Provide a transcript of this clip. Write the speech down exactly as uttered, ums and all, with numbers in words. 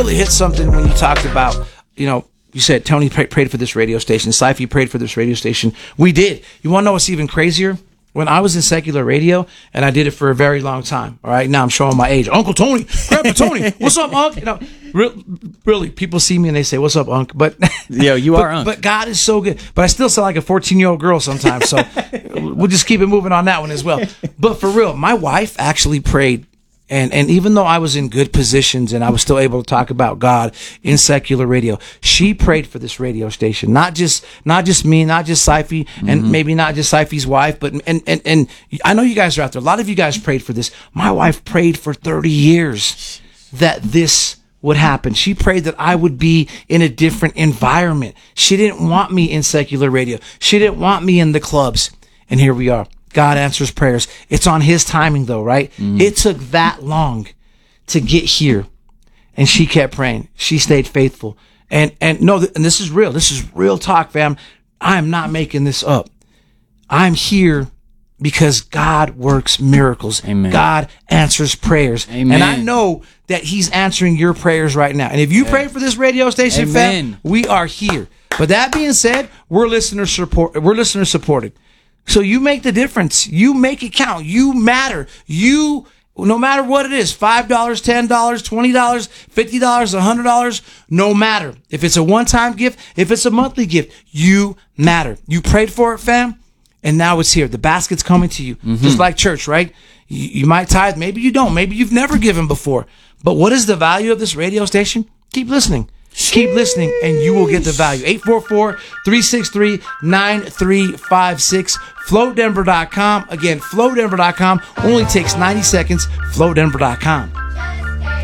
Really hit something when you talked about, you know, you said Tony pray, prayed for this radio station. Syfy prayed for this radio station. We did. You want to know what's even crazier? When I was in secular radio, and I did it for a very long time. All right, now I'm showing my age. Uncle Tony, Grandpa Tony, what's up, Unc? You know, re- really, people see me and they say, "What's up, Unc?" But yo, you but, are Unc. But God is so good. But I still sound like a fourteen-year-old girl sometimes. So we'll just keep it moving on that one as well. But for real, my wife actually prayed. And and even though I was in good positions and I was still able to talk about God in secular radio, she prayed for this radio station. Not just not just me, not just Syfy, and mm-hmm. maybe not just Syfy's wife, but and, and and I know you guys are out there. A lot of you guys prayed for this. My wife prayed for thirty years that this would happen. She prayed that I would be in a different environment. She didn't want me in secular radio. She didn't want me in the clubs. And here we are. God answers prayers. It's on his timing though, right? Mm. It took that long to get here. And she kept praying. She stayed faithful. And, and no, and this is real. This is real talk, fam. I am not making this up. I'm here because God works miracles. Amen. God answers prayers. Amen. And I know that he's answering your prayers right now. And if you yeah. pray for this radio station, Amen. fam, we are here. But that being said, we're listener support, we're listener supported. So you make the difference. You make it count. You matter. You, no matter what it is, five dollars, ten dollars, twenty dollars, fifty dollars, one hundred dollars, no matter. If it's a one-time gift, if it's a monthly gift, you matter. You prayed for it, fam, and now it's here. The basket's coming to you. Mm-hmm. Just like church, right? You, you might tithe. Maybe you don't. Maybe you've never given before. But what is the value of this radio station? Keep listening. Keep listening and you will get the value. eight four four, three six three, nine three five six. flow denver dot com. Again, flow denver dot com. Only takes ninety seconds. flow denver dot com.